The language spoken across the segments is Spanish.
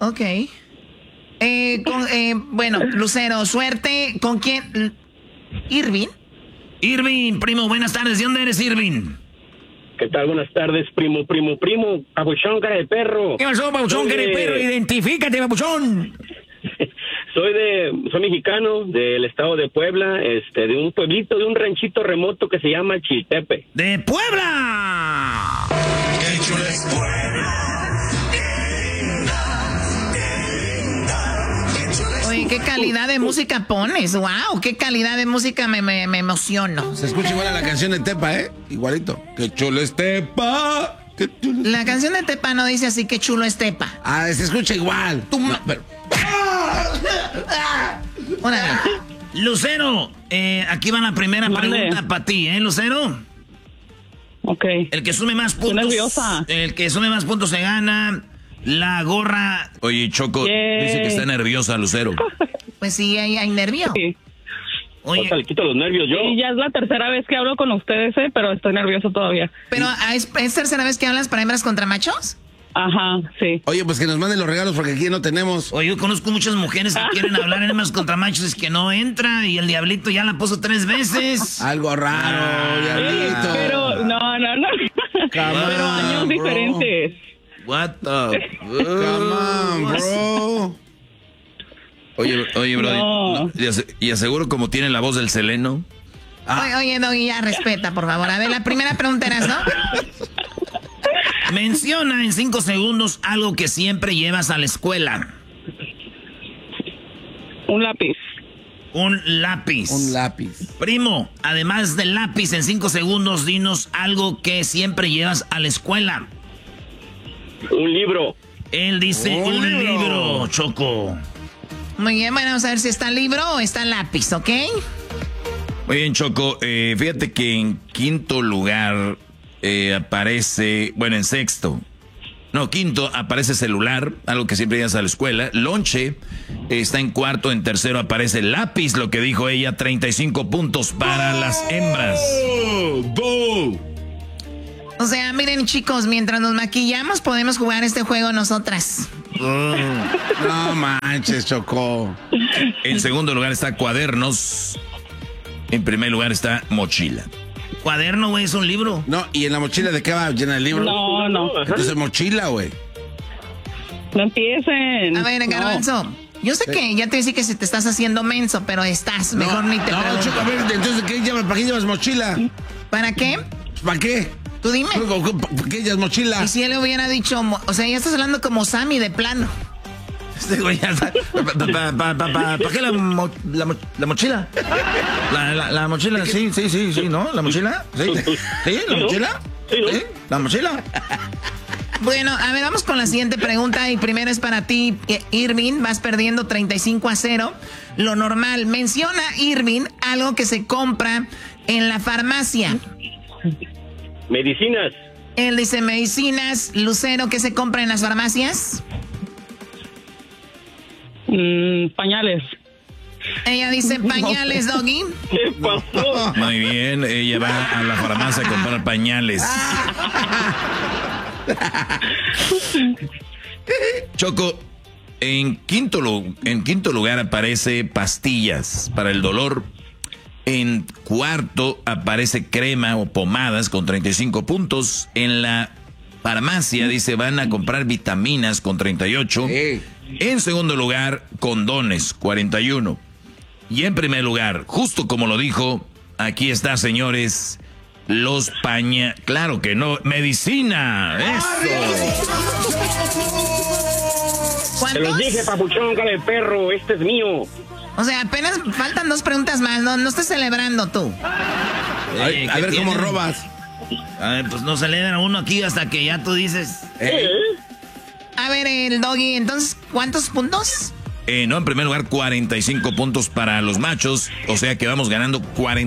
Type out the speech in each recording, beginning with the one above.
Ok. Bueno, Lucero, suerte. ¿Con quién? ¿Irving? Irving, primo, buenas tardes. ¿De dónde eres, Irving? ¿Qué tal? Buenas tardes, primo. Papuchón, cara de perro. ¿Qué pasó, Papuchón, cara de perro? Identifícate, Papuchón. Soy mexicano del estado de Puebla, de un pueblito, de un ranchito remoto que se llama Chiltepe. ¡De Puebla! ¡Qué chula es Puebla! Oye, qué calidad de música pones. ¡Wow! ¡Qué calidad de música! Me emociono. Se escucha igual a la canción de Tepa, ¿eh? Igualito. ¡Qué chulo es Tepa! ¡Qué chulo es... La canción de Tepa no dice así, qué chulo es Tepa. Ah, se escucha igual. Pero... Órale. Lucero, aquí va la primera pregunta para ti, ¿eh, Lucero? Ok. El que sume más puntos. Estoy nerviosa. El que sume más puntos se gana la gorra. Oye, Choco, dice que está nerviosa, Lucero. Pues sí, hay nervio. Sí. Oye, Le quito los nervios yo. Y ya es la tercera vez que hablo con ustedes, pero estoy nervioso todavía. Pero ¿es tercera vez que hablas para hembras contra machos? Ajá, sí. Oye, pues que nos manden los regalos porque aquí no tenemos. Oye, yo conozco muchas mujeres que quieren hablar en más contra machos, es que no entra y el diablito ya la puso 3 veces. Algo raro, diablito. Pero, no. Pero años diferentes. What the... Come on, bro. Oye, bro, No. y aseguro como tiene la voz del Seleno. Oye, Doggy, ya respeta, por favor. A ver, la primera pregunta era, ¿no? Menciona en 5 segundos algo que siempre llevas a la escuela. Un lápiz. Un lápiz. Un lápiz. Primo, además del lápiz, en 5 segundos, dinos algo que siempre llevas a la escuela. Un libro. Él dice un libro, Choco. Muy bien, bueno, vamos a ver si está el libro o está el lápiz, ¿ok? Muy bien, Choco. Fíjate que en quinto lugar aparece, bueno, en sexto. No, quinto aparece celular, algo que siempre llevas a la escuela. Lonche está en cuarto, en tercero aparece lápiz, lo que dijo ella, 35 puntos para las hembras. ¡Go! O sea, miren, chicos, mientras nos maquillamos podemos jugar este juego nosotras. No manches, Choco. En segundo lugar está cuadernos. En primer lugar está mochila. Cuaderno, güey, es un libro. No, ¿y en la mochila de qué va llena el libro? No. Entonces mochila, güey. No empiecen. A ver, Garbanzo, yo sé que ya te decía que se te estás haciendo menso, pero estás, mejor ni te pregunto. Choco, a ver, entonces, ¿para qué llevas mochila? ¿Para qué? ¿Para qué? Tú dime. ¿Para qué llevas mochila? Y si él hubiera dicho, o sea, ya estás hablando como Sammy de plano. Este güey ya está. ¿Para qué la mochila? La mochila, sí, ¿no? ¿La mochila? ¿Sí? ¿Sí? ¿La mochila? ¿Sí? ¿La mochila? Bueno, a ver, vamos con la siguiente pregunta y primero es para ti, Irving, vas perdiendo 35-0. Lo normal, menciona, Irving, algo que se compra en la farmacia. Medicinas. Él dice medicinas. Lucero, ¿qué se compra en las farmacias? Pañales. Ella dice pañales, Doggy. ¿Qué pasó? Muy bien, ella va a la farmacia a comprar pañales. Choco, en quinto lugar aparece pastillas para el dolor. En cuarto aparece crema o pomadas con 35 puntos. En la farmacia dice van a comprar vitaminas con 38. En segundo lugar, condones, 41. Y en primer lugar, justo como lo dijo, aquí está, señores, los claro que no, medicina. Eso. Te los dije, papuchón, cara de perro, este es mío. O sea, apenas faltan 2 preguntas más, no estés celebrando tú. A ver cómo robas. A ver, pues no celebra uno aquí hasta que ya tú dices. A ver, el Doggy, entonces, ¿cuántos puntos? No, en primer lugar, 45 puntos para los machos. O sea que vamos ganando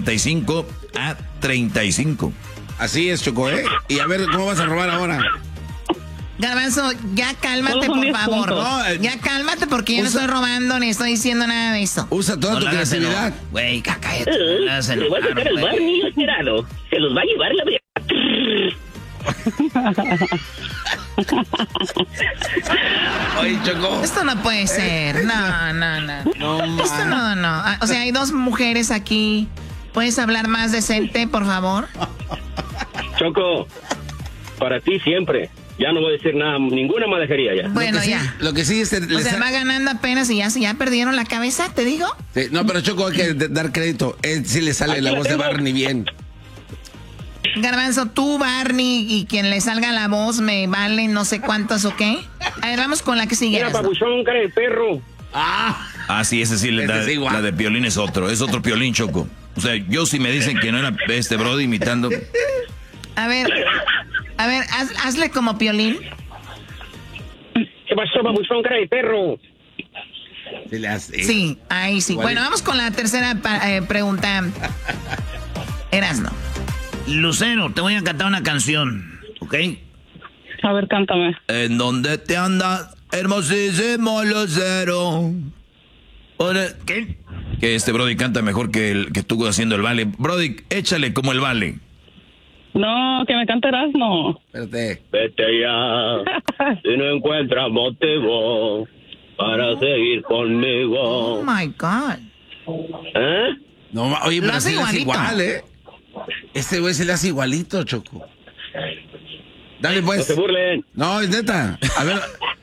45-35. Así es, Choco, ¿eh? Y a ver, ¿cómo vas a robar ahora? Garbanzo, ya cálmate, por favor. No, ya cálmate porque yo no estoy robando ni estoy diciendo nada de eso. Usa toda tu creatividad. Güey, cállate. Le voy a sacar el barney esperado. Se los va a llevar la... Oye, Choco. Esto no puede ser. No. No, Esto no. O sea, hay dos mujeres aquí. ¿Puedes hablar más decente, por favor? Choco, para ti siempre. Ya no voy a decir nada, ninguna malejería ya. Bueno, sí, ya. Lo que sí es... O sea, va ganando apenas y ya perdieron la cabeza, ¿te digo? Sí, no, pero Choco, hay que dar crédito. Él sí le sale Aquí la la voz de tengo. Barney bien. Garbanzo, tú, Barney, y quien le salga la voz me valen no sé cuántos, ¿ok? A ver, vamos con la que sigue. Mira, Erasno. papuchón, cara de perro. Ah, sí, ese sí le Ese da. es igual. La de Piolín es otro Piolín, Choco. O sea, yo si me dicen que no era este Brody imitando. A ver, hazle como Piolín. ¿Qué pasó, papuchón, cara de perro? Sí, le hace. Sí, ahí sí. Igual. Bueno, vamos con la tercera pregunta. Erasno. Lucero, te voy a cantar una canción, ¿ok? A ver, cántame. ¿En dónde te andas, hermosísimo Lucero? ¿Qué? Que este Brody canta mejor que tú haciendo el vale. Brody, échale como el vale. No, que me cante Erasno. Espérate. Vete ya, si no encuentras motivo para seguir conmigo. Oh my God. ¿Eh? No, oye, Lo pero hace sí le hace igualito. igual, ¿eh? Este güey se le hace igualito, Choco. Dale, No pues. se burlen. No, es neta. A ver.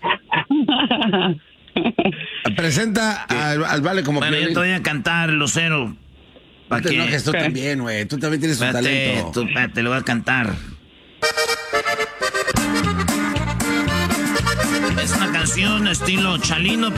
Presenta al Vale como Bueno, yo Piolín. te voy a cantar, Lucero. No ¿Para te qué? enojes tú también, güey. Tú también tienes un talento. Espérate, lo voy a cantar. Es una canción estilo Chalino.